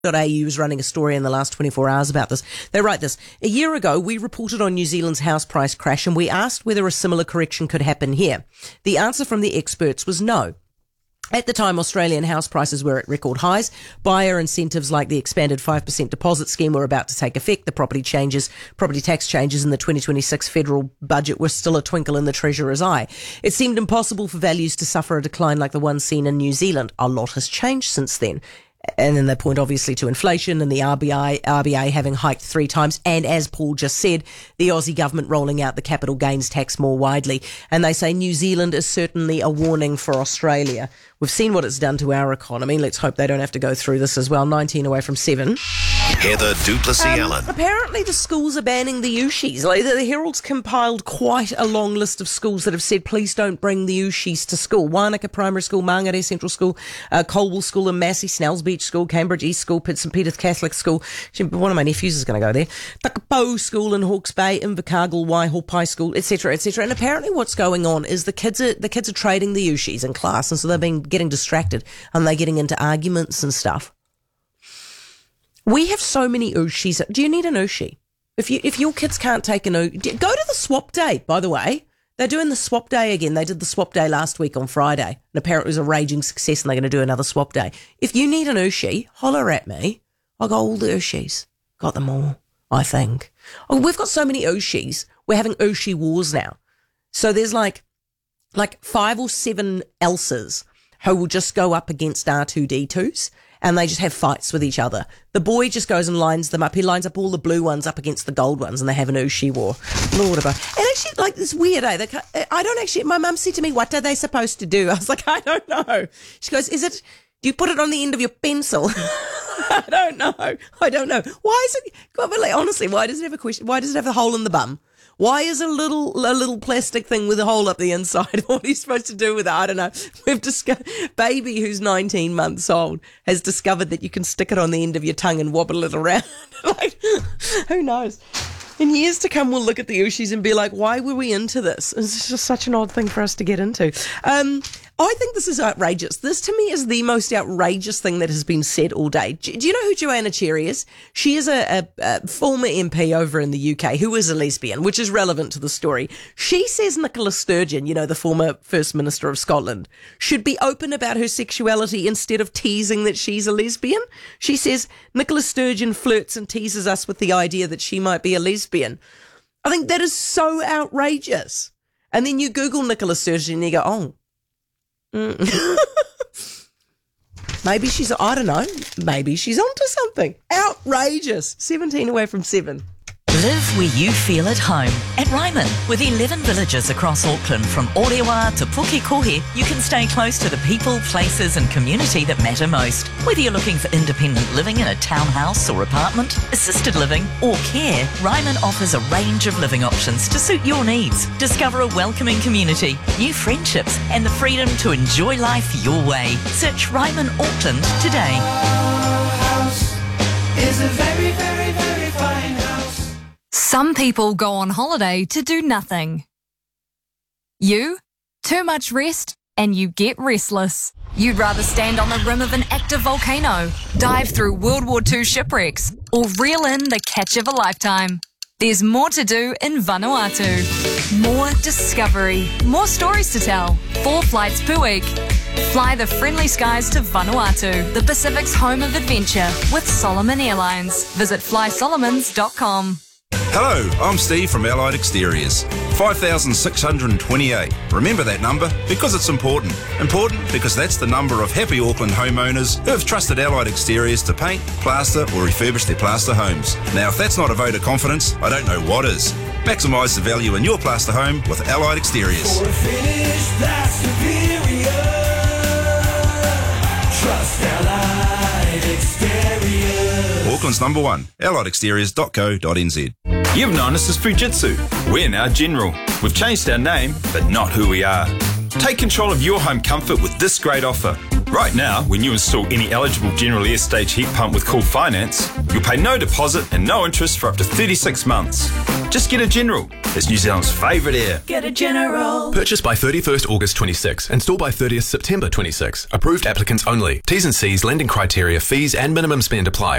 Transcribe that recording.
is running a story in the last 24 hours about this. They write this. A year ago, we reported on New Zealand's house price crash and we asked whether a similar correction could happen here. The answer from the experts was no. At the time, Australian house prices were at record highs. Buyer incentives like the expanded 5% deposit scheme were about to take effect. The property tax changes in the 2026 federal budget were still a twinkle in the Treasurer's eye. It seemed impossible for values to suffer a decline like the one seen in New Zealand. A lot has changed since then. And then they point obviously to inflation and the RBA having hiked 3 times. And as Paul just said, the Aussie government rolling out the capital gains tax more widely. And they say New Zealand is certainly a warning for Australia. We've seen what it's done to our economy. Let's hope they don't have to go through this as well. 19 away from 7. Heather du Plessis-Allen. Apparently the schools are banning the Ushis. Like, the Herald's compiled quite a long list of schools that have said, please don't bring the Ushis to school. Wanaka Primary School, Mangere Central School, Colwell School and Massey, Snells Beach School, Cambridge East School, St Peter's Catholic School. One of my nephews is going to go there. Takapo School in Hawke's Bay, Invercargill, Waihopai School, etc., etc. And apparently what's going on is the kids are trading the Ushis in class, and so they've been getting distracted and they're getting into arguments and stuff. We have so many Ushis. Do you need an Ushi? If your kids can't take an Ushi, go to the swap day, by the way. They're doing the swap day again. They did the swap day last week on Friday. And apparently it was a raging success and they're going to do another swap day. If you need an Ushi, holler at me. I got all the Ushis. Got them all, I think. Oh, we've got so many Ushis. We're having Ushi wars now. So there's like 5 or 7 Elsas who will just go up against R2-D2s and they just have fights with each other. The boy just goes and lines them up. He lines up all the blue ones up against the gold ones and they have an Ushi war. Lord above. And actually, like, it's weird, my mum said to me, what are they supposed to do? I was like, I don't know. She goes, do you put it on the end of your pencil? I don't know. Why is it, honestly, why does it have a question? Why does it have a hole in the bum? Why is a little plastic thing with a hole up the inside? What are you supposed to do with it? I don't know. We've discovered, baby who's 19 months old has discovered that you can stick it on the end of your tongue and wobble it around. Like, who knows? In years to come, we'll look at the Ushis and be like, why were we into this? It's just such an odd thing for us to get into. I think this is outrageous. This, to me, is the most outrageous thing that has been said all day. Do you know who Joanna Cherry is? She is a former MP over in the UK who is a lesbian, which is relevant to the story. She says Nicola Sturgeon, the former First Minister of Scotland, should be open about her sexuality instead of teasing that she's a lesbian. She says Nicola Sturgeon flirts and teases us with the idea that she might be a lesbian. I think that is so outrageous. And then you Google Nicola Sturgeon and you go, oh, maybe she's, I don't know, maybe she's onto something. Outrageous. 17 away from 7. Live where you feel at home. At Ryman, with 11 villages across Auckland, from Orewa to Pukekohe, you can stay close to the people, places and community that matter most. Whether you're looking for independent living in a townhouse or apartment, assisted living or care, Ryman offers a range of living options to suit your needs. Discover a welcoming community, new friendships and the freedom to enjoy life your way. Search Ryman Auckland today. Our house is a very, very, very fine house. Some people go on holiday to do nothing. You? Too much rest and you get restless. You'd rather stand on the rim of an active volcano, dive through World War II shipwrecks, or reel in the catch of a lifetime. There's more to do in Vanuatu. More discovery, more stories to tell. 4 flights per week. Fly the friendly skies to Vanuatu, the Pacific's home of adventure, with Solomon Airlines. Visit flysolomons.com. Hello, I'm Steve from Allied Exteriors. 5,628. Remember that number because it's important. Important because that's the number of happy Auckland homeowners who have trusted Allied Exteriors to paint, plaster or refurbish their plaster homes. Now, if that's not a vote of confidence, I don't know what is. Maximise the value in your plaster home with Allied Exteriors. For a finish that's superior, trust Allied Exteriors. Auckland's number 1, alliedexteriors.co.nz. You've known us as Fujitsu. We're now General. We've changed our name, but not who we are. Take control of your home comfort with this great offer. Right now, when you install any eligible General Air Stage heat pump with Cool Finance, you'll pay no deposit and no interest for up to 36 months. Just get a General. It's New Zealand's favourite air. Get a General. Purchased by 31st August 26. Installed by 30th September 26. Approved applicants only. T's and C's, lending criteria, fees and minimum spend apply.